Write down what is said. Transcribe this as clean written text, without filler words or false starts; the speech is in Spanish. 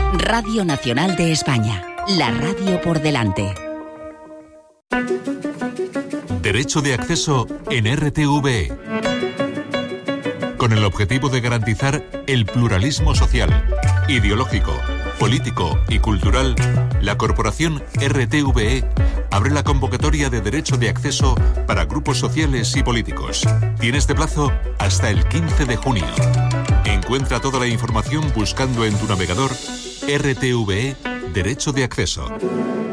Radio Nacional de España, la radio por delante. Derecho de acceso en RTVE. Con el objetivo de garantizar el pluralismo social, ideológico, político y cultural, la corporación RTVE abre la convocatoria de derecho de acceso para grupos sociales y políticos. Tiene este plazo hasta el 15 de junio. Encuentra toda la información buscando en tu navegador RTVE Derecho de Acceso.